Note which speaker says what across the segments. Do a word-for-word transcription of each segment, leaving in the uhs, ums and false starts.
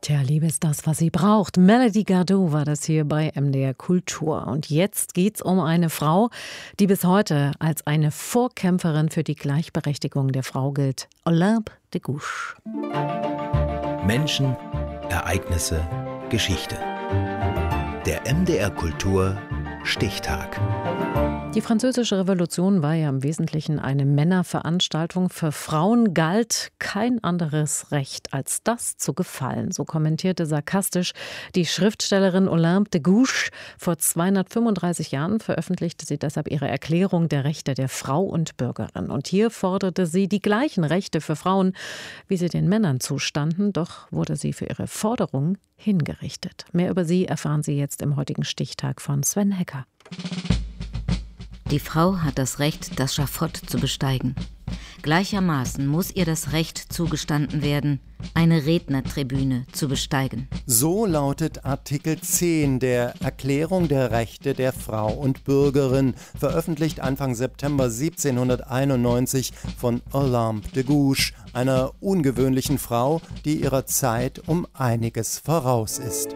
Speaker 1: Tja, Liebe ist das, was sie braucht. Melody Gardot war das hier bei M D R Kultur. Und jetzt geht's um eine Frau, die bis heute als eine Vorkämpferin für die Gleichberechtigung der Frau gilt. Olympe de Gouges.
Speaker 2: Menschen, Ereignisse, Geschichte. Der M D R Kultur Stichtag.
Speaker 1: Die Französische Revolution war ja im Wesentlichen eine Männerveranstaltung. Für Frauen galt kein anderes Recht, als das zu gefallen. So kommentierte sarkastisch die Schriftstellerin Olympe de Gouges. Vor zweihundertfünfunddreißig Jahren veröffentlichte sie deshalb ihre Erklärung der Rechte der Frau und Bürgerin. Und hier forderte sie die gleichen Rechte für Frauen, wie sie den Männern zustanden. Doch wurde sie für ihre Forderung hingerichtet. Mehr über sie erfahren Sie jetzt im heutigen Stichtag von Sven Hecker.
Speaker 3: Die Frau hat das Recht, das Schafott zu besteigen. Gleichermaßen muss ihr das Recht zugestanden werden, eine Rednertribüne zu besteigen.
Speaker 4: So lautet Artikel zehn der Erklärung der Rechte der Frau und Bürgerin, veröffentlicht Anfang September siebzehnhunderteinundneunzig von Olympe de Gouges, einer ungewöhnlichen Frau, die ihrer Zeit um einiges voraus ist.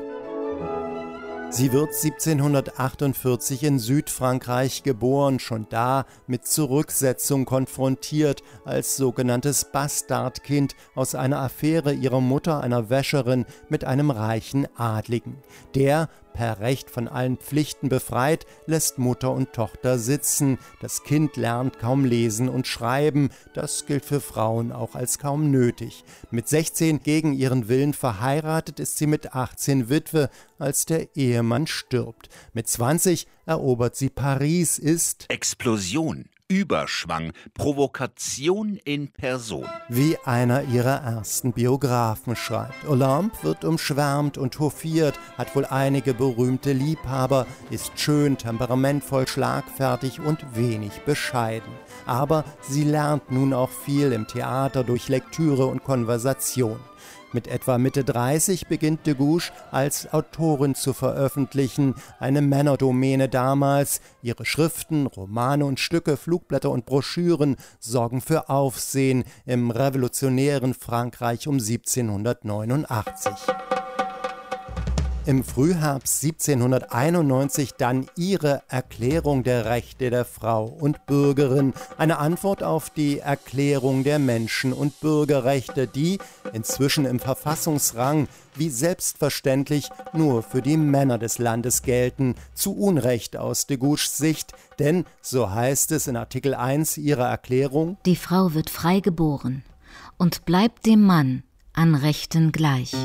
Speaker 4: Sie wird siebzehnhundertachtundvierzig in Südfrankreich geboren, schon da mit Zurücksetzung konfrontiert, als sogenanntes Bastardkind aus einer Affäre ihrer Mutter, einer Wäscherin, mit einem reichen Adligen. Der, per Recht von allen Pflichten befreit, lässt Mutter und Tochter sitzen. Das Kind lernt kaum lesen und schreiben. Das gilt für Frauen auch als kaum nötig. Mit sechzehn gegen ihren Willen verheiratet ist sie mit achtzehn Witwe, als der Ehemann stirbt. Mit zwanzig erobert sie Paris, ist
Speaker 5: Explosion, Überschwang, Provokation in Person.
Speaker 4: Wie einer ihrer ersten Biografen schreibt. Olympe wird umschwärmt und hofiert, hat wohl einige berühmte Liebhaber, ist schön, temperamentvoll, schlagfertig und wenig bescheiden. Aber sie lernt nun auch viel im Theater durch Lektüre und Konversation. Mit etwa Mitte dreißig beginnt de Gouges als Autorin zu veröffentlichen, eine Männerdomäne damals. Ihre Schriften, Romane und Stücke, Flugblätter und Broschüren sorgen für Aufsehen im revolutionären Frankreich um siebzehnhundertneunundachtzig. Im Frühherbst siebzehnhunderteinundneunzig dann ihre Erklärung der Rechte der Frau und Bürgerin, eine Antwort auf die Erklärung der Menschen- und Bürgerrechte, die inzwischen im Verfassungsrang wie selbstverständlich nur für die Männer des Landes gelten, zu Unrecht aus de Gouges Sicht, denn, so heißt es in Artikel eins ihrer Erklärung,
Speaker 3: die Frau wird frei geboren und bleibt dem Mann an Rechten gleich.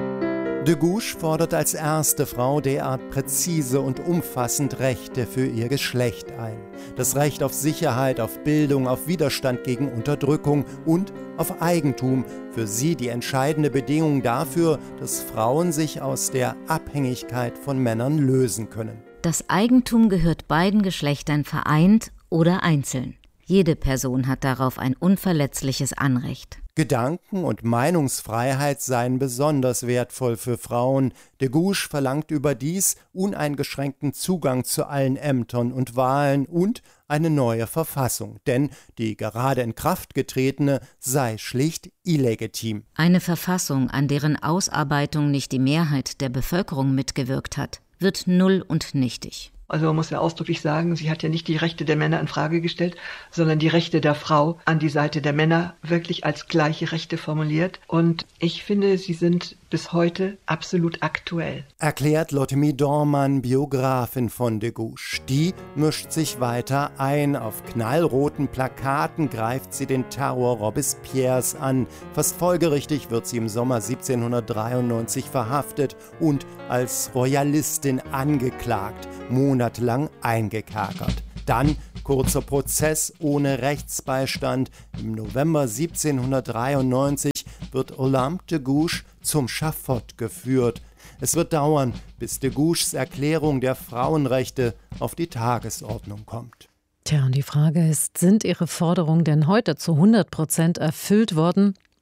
Speaker 4: De Gouges fordert als erste Frau derart präzise und umfassend Rechte für ihr Geschlecht ein. Das Recht auf Sicherheit, auf Bildung, auf Widerstand gegen Unterdrückung und auf Eigentum. Für sie die entscheidende Bedingung dafür, dass Frauen sich aus der Abhängigkeit von Männern lösen können.
Speaker 3: Das Eigentum gehört beiden Geschlechtern vereint oder einzeln. Jede Person hat darauf ein unverletzliches Anrecht.
Speaker 4: Gedanken- und Meinungsfreiheit seien besonders wertvoll für Frauen. De Gouges verlangt überdies uneingeschränkten Zugang zu allen Ämtern und Wahlen und eine neue Verfassung, denn die gerade in Kraft getretene sei schlicht illegitim.
Speaker 3: Eine Verfassung, an deren Ausarbeitung nicht die Mehrheit der Bevölkerung mitgewirkt hat, wird null und nichtig.
Speaker 6: Also man muss ja ausdrücklich sagen, sie hat ja nicht die Rechte der Männer in Frage gestellt, sondern die Rechte der Frau an die Seite der Männer wirklich als gleiche Rechte formuliert. Und ich finde, sie sind bis heute absolut aktuell.
Speaker 4: Erklärt Lotte Dormann, Biografin von de Gouges. Die mischt sich weiter ein. Auf knallroten Plakaten greift sie den Terror Robespierres an. Fast folgerichtig wird sie im Sommer siebzehnhundertdreiundneunzig verhaftet und als Royalistin angeklagt, monatelang eingekerkert. Dann kurzer Prozess ohne Rechtsbeistand. Im November siebzehnhundertdreiundneunzig wird Olympe de Gouges zum Schafott geführt. Es wird dauern, bis de Gouges Erklärung der Frauenrechte auf die Tagesordnung kommt.
Speaker 1: Tja, und die Frage ist, sind ihre Forderungen denn heute zu hundert Prozent erfüllt worden? Hm.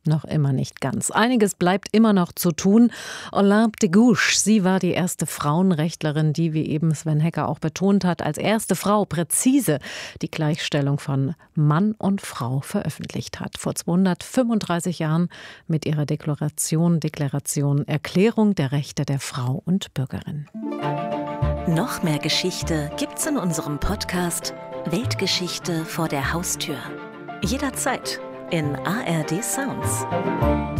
Speaker 1: Noch immer nicht ganz. Einiges bleibt immer noch zu tun. Olympe de Gouges, sie war die erste Frauenrechtlerin, die, wie eben Sven Hecker auch betont hat, als erste Frau präzise die Gleichstellung von Mann und Frau veröffentlicht hat. Vor zweihundertfünfunddreißig Jahren mit ihrer Deklaration, Deklaration Erklärung der Rechte der Frau und Bürgerin.
Speaker 7: Noch mehr Geschichte gibt's in unserem Podcast Weltgeschichte vor der Haustür. Jederzeit in A R D Sounds.